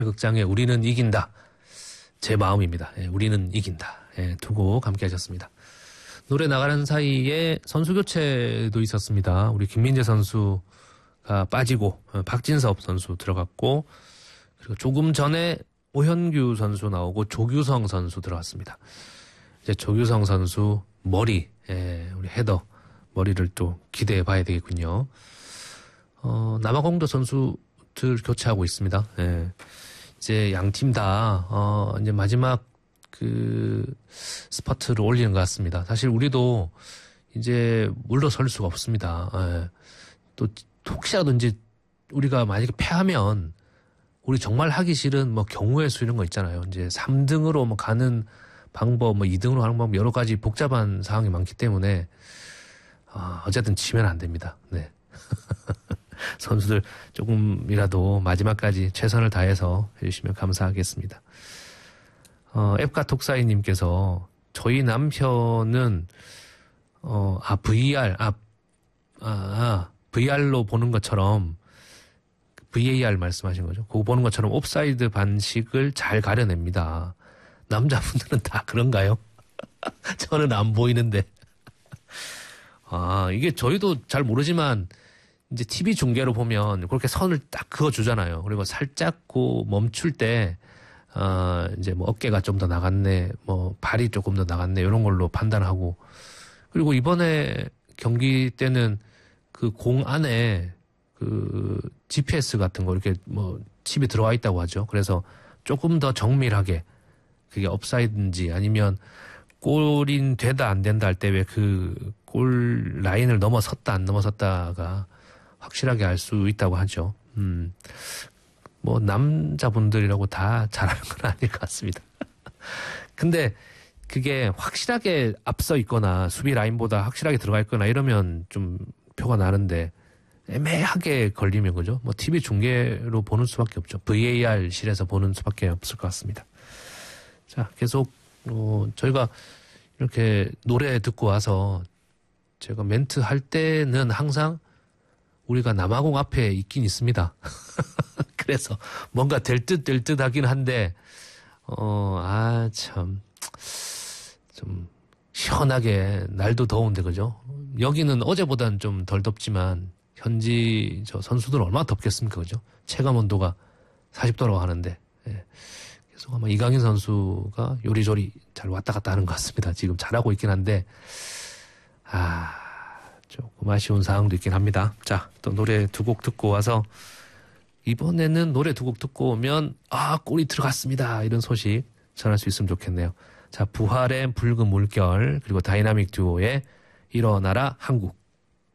극장에 우리는 이긴다. 제 마음입니다. 예, 우리는 이긴다. 예, 두 곡 함께 하셨습니다. 노래 나가는 사이에 선수 교체도 있었습니다. 우리 김민재 선수가 빠지고 박진섭 선수 들어갔고 그리고 조금 전에 오현규 선수 나오고 조규성 선수 들어갔습니다. 이제 조규성 선수 머리, 우리 헤더 머리를 또 기대해 봐야 되겠군요. 남아공도 선수들 교체하고 있습니다. 예. 이제 양 팀 다, 이제 마지막 스퍼트를 올리는 것 같습니다. 사실 우리도 이제 물러설 수가 없습니다. 예. 또 혹시라도 이제 우리가 만약에 패하면 우리 정말 하기 싫은 경우의 수 이런 거 있잖아요. 이제 3등으로 가는 방법, 2등으로 하는 방법 여러 가지 복잡한 상황이 많기 때문에 어쨌든 지면 안 됩니다. 네. 선수들 조금이라도 마지막까지 최선을 다해서 해주시면 감사하겠습니다. 앱카톡사이님께서 저희 남편은 VR로 보는 것처럼 VAR 말씀하신 거죠. 그거 보는 것처럼 옵사이드 반칙을 잘 가려냅니다. 남자분들은 다 그런가요? 저는 안 보이는데. 이게 저희도 잘 모르지만 이제 TV 중계로 보면 그렇게 선을 딱 그어주잖아요. 그리고 살짝 멈출 때 이제 어깨가 좀 더 나갔네, 발이 조금 더 나갔네 이런 걸로 판단하고 그리고 이번에 경기 때는 그 공 안에 GPS 같은 거 이렇게 칩이 들어와 있다고 하죠. 그래서 조금 더 정밀하게 그게 업사이드인지 아니면 골인 되다 안 된다 할 때 왜 골 라인을 넘어섰다 안 넘어섰다가 확실하게 알 수 있다고 하죠. 남자분들이라고 다 잘하는 건 아닐 것 같습니다. 근데 그게 확실하게 앞서 있거나 수비 라인보다 확실하게 들어가 있거나 이러면 좀 표가 나는데 애매하게 걸리면 그죠? TV 중계로 보는 수밖에 없죠. VAR실에서 보는 수밖에 없을 것 같습니다. 자, 계속 저희가 이렇게 노래 듣고 와서 제가 멘트 할 때는 항상 우리가 남아공 앞에 있긴 있습니다. 그래서 뭔가 될 듯 하긴 한데 참 좀 시원하게 날도 더운데 그죠? 여기는 어제보다는 좀 덜 덥지만 현지 선수들은 얼마나 덥겠습니까, 그죠? 체감 온도가 40도라고 하는데, 예. 계속 아마 이강인 선수가 요리조리 잘 왔다 갔다 하는 것 같습니다. 지금 잘하고 있긴 한데, 조금 아쉬운 상황도 있긴 합니다. 자, 또 노래 두 곡 듣고 와서, 이번에는 노래 두 곡 듣고 오면, 골이 들어갔습니다. 이런 소식 전할 수 있으면 좋겠네요. 자, 부활의 붉은 물결, 그리고 다이나믹 듀오의 일어나라 한국.